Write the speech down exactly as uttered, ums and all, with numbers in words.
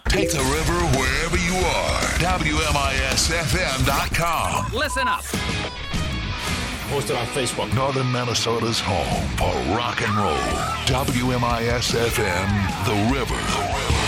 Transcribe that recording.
Take the river wherever you are. W M I S F M dot com. Listen up. Posted on Facebook. Northern Minnesota's home for rock and roll. W M I S F M, The River. The River.